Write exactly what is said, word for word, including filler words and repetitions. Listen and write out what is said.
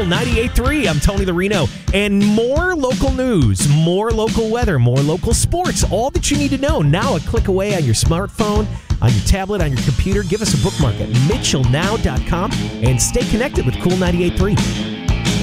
Cool ninety-eight point three. I'm Tony the Reno. And more local news, more local weather, more local sports. All that you need to know now a click away on your smartphone, on your tablet, on your computer. Give us a bookmark at mitchell now dot com and stay connected with Cool ninety-eight point three.